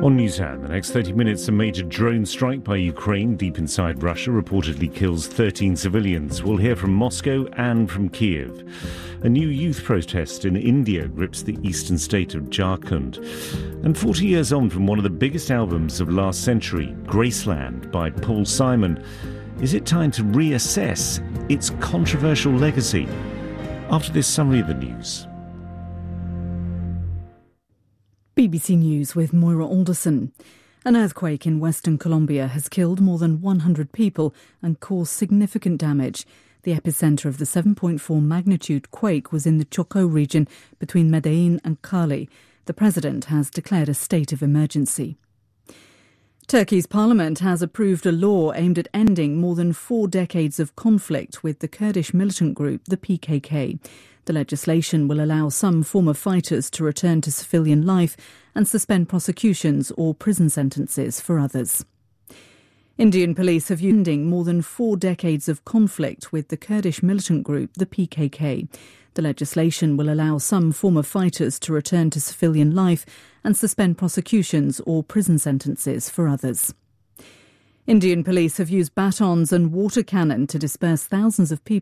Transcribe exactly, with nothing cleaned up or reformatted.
On Newshour, the next thirty minutes, a major drone strike by Ukraine deep inside Russia reportedly kills thirteen civilians. We'll hear from Moscow and from Kiev. A new youth protest in India grips the eastern state of Jharkhand. And forty years on from one of the biggest albums of last century, Graceland by Paul Simon, is it time to reassess its controversial legacy? After this summary of the news. B B C News with Moira Alderson. An earthquake in Western Colombia has killed more than one hundred people and caused significant damage. The epicentre of the seven point four magnitude quake was in the Chocó region between Medellín and Cali. The president has declared a state of emergency. Turkey's parliament has approved a law aimed at ending more than four decades of conflict with the Kurdish militant group, the P K K. The legislation will allow some former fighters to return to civilian life and suspend prosecutions or prison sentences for others. Indian police have used more than four decades of conflict with the Kurdish militant group, the P K K. The legislation will allow some former fighters to return to civilian life and suspend prosecutions or prison sentences for others. Indian police have used batons and water cannon to disperse thousands of people